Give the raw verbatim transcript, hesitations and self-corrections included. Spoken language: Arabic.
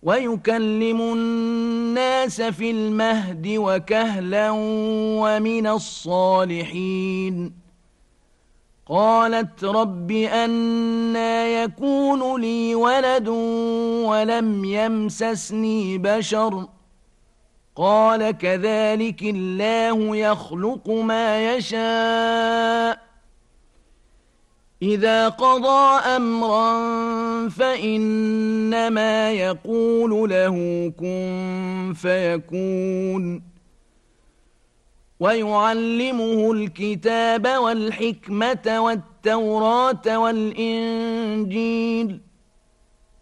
ويكلم الناس في المهد وكهلا ومن الصالحين. قالت رب أنى يكون لي ولد ولم يمسسني بشر قال كذلك الله يخلق ما يشاء إذا قضى أمرا فإنما يقول له كن فيكون. ويعلمه الكتاب والحكمة والتوراة والإنجيل